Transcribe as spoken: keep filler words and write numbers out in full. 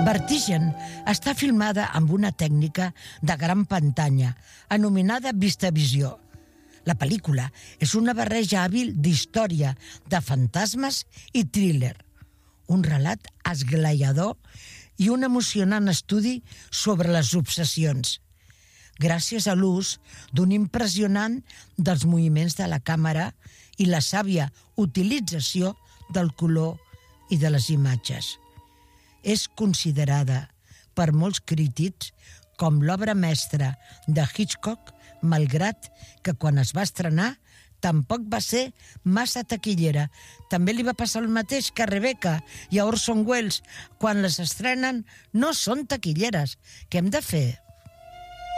Vertigen està filmada amb una tècnica de gran pantalla, anomenada VistaVisió. La pel·lícula és una barreja hàbil d'història, de fantasmes i thriller. Un relat esglaiador i un emocionant estudi sobre les obsessions, gràcies a l'ús d'un impressionant dels moviments de la càmera i la sàvia utilització del color i de les imatges. És considerada per molts crítics com l'obra mestra de Hitchcock, malgrat que quan es va estrenar tampoc va ser massa taquillera. També li va passar el mateix que a Rebecca i a Orson Welles. Quan les estrenen no són taquilleres. Què hem de fer?